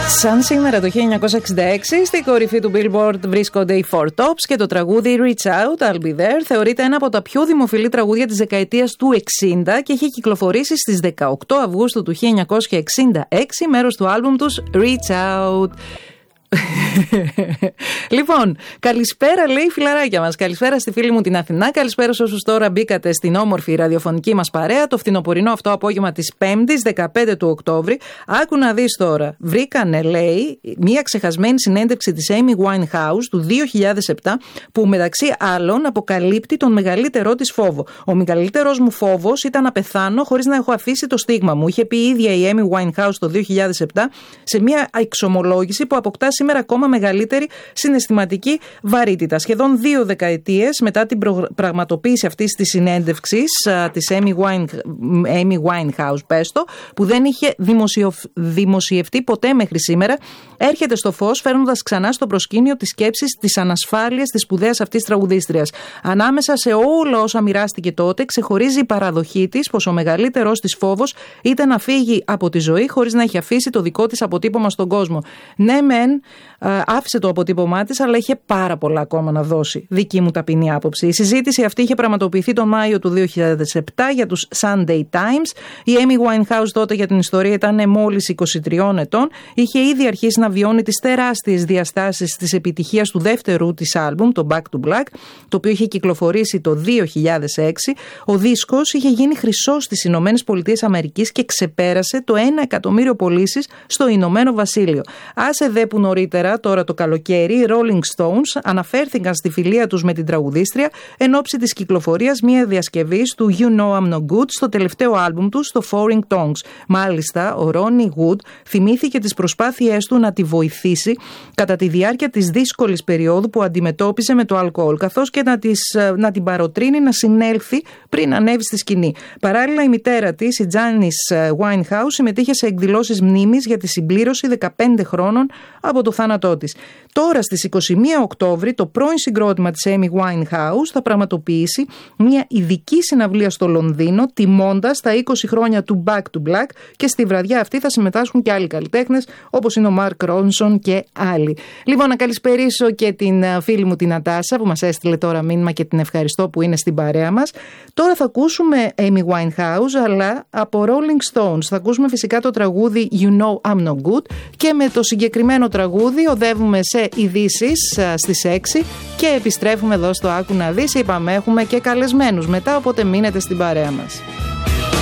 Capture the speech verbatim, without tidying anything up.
Σαν σήμερα το χίλια εννιακόσια εξήντα έξι, στην κορυφή του Billboard βρίσκονται οι Four Tops και το τραγούδι Reach Out, I'll Be There θεωρείται ένα από τα πιο δημοφιλή τραγούδια της δεκαετίας του εξήντα και έχει κυκλοφορήσει στις δεκαοκτώ Αυγούστου του χίλια εννιακόσια εξήντα έξι, μέρος του άλμπουμ τους Reach Out. Λοιπόν, καλησπέρα λέει η φιλαράκια μας. Καλησπέρα στη φίλη μου την Αθηνά. Καλησπέρα σε όσους τώρα μπήκατε στην όμορφη ραδιοφωνική μας παρέα το φθινοπορεινό αυτό απόγευμα της Πέμπτης δεκαπέντε του Οκτώβρη. Άκου να δεις τώρα. Βρήκανε, λέει, μία ξεχασμένη συνέντευξη της Amy Winehouse του δύο χιλιάδες επτά που μεταξύ άλλων αποκαλύπτει τον μεγαλύτερό της φόβο. Ο μεγαλύτερος μου φόβος ήταν να πεθάνω χωρίς να έχω αφήσει το στίγμα μου. Είχε πει η ίδια η Amy Winehouse το δύο χιλιάδες επτά σε μία εξομολόγηση που αποκτά σήμερα ακόμα μεγαλύτερη συναισθηματική βαρύτητα. Σχεδόν δύο δεκαετίες μετά την πραγματοποίηση αυτής της συνέντευξης της Amy, Wine, Amy Winehouse, πέστο, που δεν είχε δημοσιευτεί ποτέ μέχρι σήμερα, έρχεται στο φως φέρνοντας ξανά στο προσκήνιο τις σκέψεις της ανασφάλειας της σπουδαίας αυτής τραγουδίστριας. Ανάμεσα σε όλα όσα μοιράστηκε τότε, ξεχωρίζει η παραδοχή της πως ο μεγαλύτερος της φόβος ήταν να φύγει από τη ζωή χωρίς να έχει αφήσει το δικό της αποτύπωμα στον κόσμο. Ναι, μεν, άφησε το αποτύπωμά της, αλλά είχε πάρα πολλά ακόμα να δώσει. Δική μου ταπεινή άποψη. Η συζήτηση αυτή είχε πραγματοποιηθεί τον Μάιο του δύο χιλιάδες επτά για τους Sunday Times. Η Amy Winehouse τότε για την ιστορία ήταν μόλις είκοσι τριών ετών. Είχε ήδη αρχίσει να βιώνει τις τεράστιες διαστάσεις της επιτυχίας του δεύτερου της άλμπουμ, το Back to Black, το οποίο είχε κυκλοφορήσει το δύο χιλιάδες έξι. Ο δίσκος είχε γίνει χρυσός στις Ηνωμένες Πολιτείες Αμερικής και ξεπέρασε το ένα εκατομμύριο πωλήσεις στο Ηνωμένο Βασίλειο. Άσε δε που νωρίτερα, τώρα το καλοκαίρι, οι Rolling Stones αναφέρθηκαν στη φιλία τους με την τραγουδίστρια εν ώψη της κυκλοφορίας μια διασκευής του You Know I'm No Good στο τελευταίο άλμπουμ του, στο Foreign Tongues. Μάλιστα, ο Ronnie Wood θυμήθηκε τις προσπάθειές του να τη βοηθήσει κατά τη διάρκεια της δύσκολης περίοδου που αντιμετώπιζε με το αλκοόλ, καθώς και να, της, να την παροτρύνει να συνέλθει πριν ανέβει στη σκηνή. Παράλληλα, η μητέρα της, η Janice Winehouse, συμμετείχε σε εκδηλώσεις μνήμης για τη συμπλήρωση δεκαπέντε χρόνων από το θάνατό της. Τώρα στις είκοσι μία Οκτώβρη το πρώην συγκρότημα της Amy Winehouse θα πραγματοποιήσει μια ειδική συναυλία στο Λονδίνο τιμώντας τα είκοσι χρόνια του Back to Black και στη βραδιά αυτή θα συμμετάσχουν και άλλοι καλλιτέχνες όπως είναι ο Mark Ronson και άλλοι. Λοιπόν, να καλησπερίσω και την φίλη μου την Νατάσα που μας έστειλε τώρα μήνυμα και την ευχαριστώ που είναι στην παρέα μας. Τώρα θα ακούσουμε Amy Winehouse αλλά από Rolling Stones. Θα ακούσουμε φυσικά το τραγούδι You Know I'm No Good και με το συγκεκριμένο τραγούδι οδεύουμε σε ειδήσεις στις έξι και επιστρέφουμε εδώ στο Άκου να δεις. Είπαμε έχουμε και καλεσμένους μετά, οπότε μείνετε στην παρέα μας.